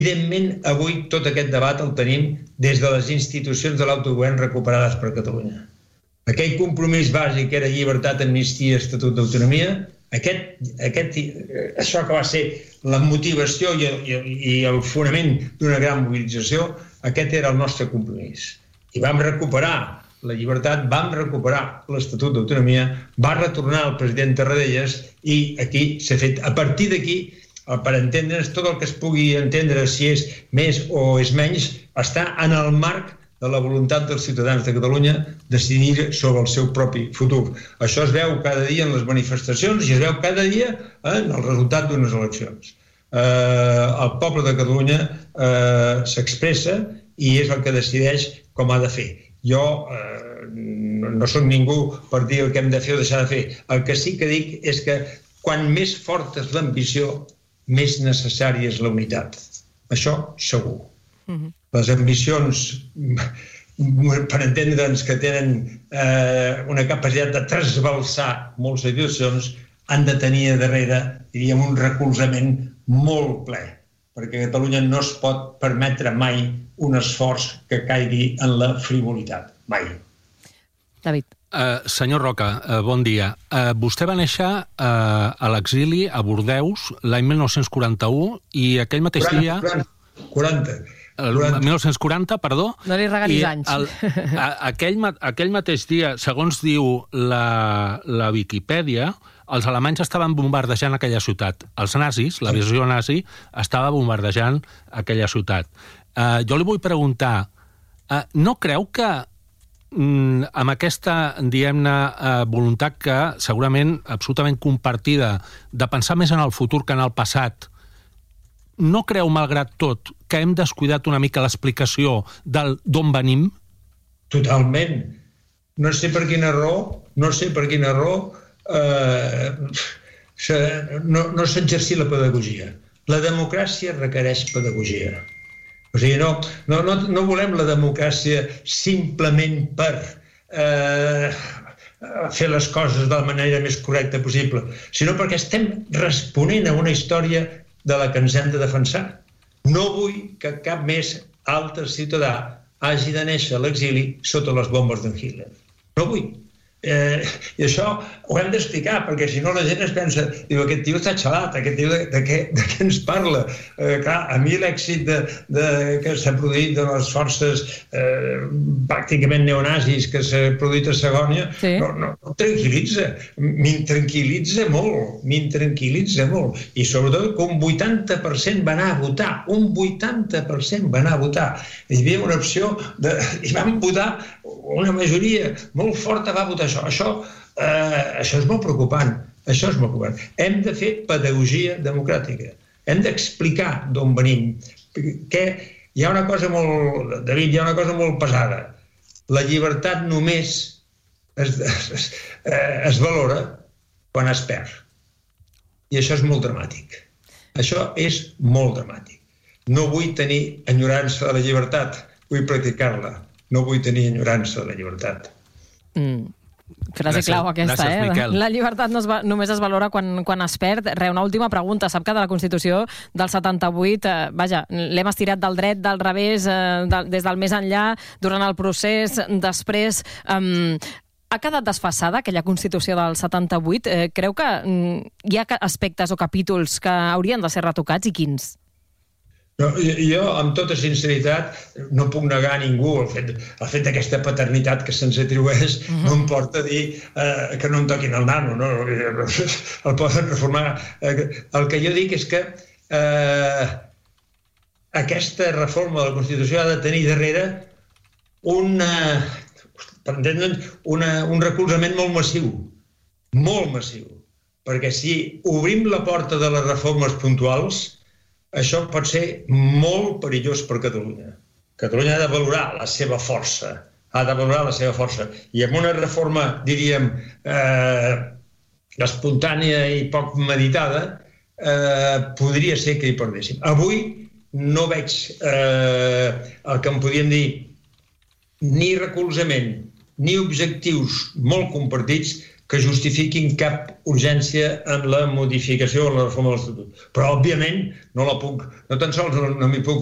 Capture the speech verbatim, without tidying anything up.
Evidentment, avui tot aquest debat el tenim des de les institucions de l'autogovern recuperades per Catalunya. Aquell compromís bàsic era llibertat, amnistia, estatut d'autonomia, aquest, aquest, això que va ser la motivació i el, i el fonament d'una gran mobilització, aquest era el nostre compromís. I vam recuperar la llibertat, vam recuperar l'Estatut d'Autonomia, va retornar el president Tarradellas i aquí s'ha fet, a partir d'aquí, per entendre's, tot el que es pugui entendre si és més o és menys, està en el marc de la voluntat dels ciutadans de Catalunya decidir sobre el seu propi futur. Això es veu cada dia en les manifestacions i es veu cada dia en el resultat d'unes eleccions. Eh, el poble de Catalunya eh, s'expressa i és el que decideix com ha de fer. Jo eh, no soc ningú per dir el que hem de fer o deixar de fer. El que sí que dic és que quan més forta és l'ambició, més necessària és la unitat. Això segur. Mm-hmm. Les ambicions, per entendre'ns que tenen eh, una capacitat de trasbalsar moltes situacions, han de tenir darrere, diríem, un recolzament molt ple, perquè Catalunya no es pot permetre mai un esforç que caigui en la frivolitat. Mai. David. Uh, senyor Roca, uh, bon dia. Uh, vostè va néixer uh, a l'exili a Bordeus l'any mil nou-cents quaranta-u i aquell mateix dia... quaranta, quaranta. El mil nou-cents quaranta, perdó. No li regalis anys. El, a, aquell, aquell mateix dia, segons diu la, la Viquipèdia, els alemanys estaven bombardejant aquella ciutat. Els nazis, la visió nazi, estava bombardejant aquella ciutat. Uh, jo li vull preguntar, uh, no creu que mm, amb aquesta, diguem-ne, uh, voluntat que segurament absolutament compartida de pensar més en el futur que en el passat, no creu, malgrat tot, que hem descuidat una mica l'explicació del d'on venim? Totalment. No sé per quina raó, no sé per quina raó eh, no, no s'ha exercit la pedagogia. La democràcia requereix pedagogia. O sigui, no, no, no, no volem la democràcia simplement per eh, fer les coses de la manera més correcta possible, sinó perquè estem responent a una història de la que ens hem de defensar. No vull que cap més altre ciutadà hagi de néixer a l'exili sota les bombes d'en Hitler. No vull. Eh, I això ho hem d'explicar, perquè si no la gent es pensa, diu, aquest tio està xalat, aquest tio de, de, què, de què ens parla? Eh, clar, a mi l'èxit de, de, que s'ha produït de les forces eh, pràcticament neonazis que s'ha produït a Segònia, sí. no, no, no tranquil·litza, m'intranquil·litza molt, m'intranquil·litza molt, i sobretot que un vuitanta per cent va anar a votar, un vuitanta per cent va anar a votar. Hi havia una opció, de, i vam votar, una majoria molt forta va votar això. Això, eh, això és molt preocupant. Això és molt preocupant. Hem de fer pedagogia democràtica. Hem d'explicar d'on venim. Que hi ha una cosa molt... David, hi ha una cosa molt pesada. La llibertat només es, es, es valora quan es perd. I això és molt dramàtic. Això és molt dramàtic. No vull tenir enyorança de la llibertat. Vull practicar-la. No vull tenir enyorança de la llibertat. Mm. Frase gràcies, clau aquesta, gràcies, eh? Miquel. La llibertat no es va, només es valora quan, quan es perd. Re, una última pregunta. Sap que de la Constitució del setanta-vuit, eh, vaja, l'hem estirat del dret, del revés, eh, de, des del més enllà, durant el procés, després... Eh, ha quedat desfasada aquella Constitució del setanta-vuit? Eh, creu que mm, hi ha aspectes o capítols que haurien de ser retocats i quins? No, jo, amb tota sinceritat, no puc negar a ningú el fet, el fet d'aquesta paternitat que se'ns atribueix, uh-huh. no em porta a dir eh, que no em toquin el nano, no? El poden reformar. El que jo dic és que eh, aquesta reforma de la Constitució ha de tenir darrere una, per entendre'ns, una, un recolzament molt massiu, molt massiu, perquè si obrim la porta de les reformes puntuals, això pot ser molt perillós per Catalunya. Catalunya ha de valorar la seva força, ha de valorar la seva força. I amb una reforma, diríem, eh, espontània i poc meditada, eh, podria ser que hi perdéssim. Avui no veig eh, el que en podríem dir ni recolzament, ni objectius molt compartits que justifiquin cap urgència en la modificació o la reforma de l'Estatut. Però, òbviament, no la puc, no tan sols no, no m'hi puc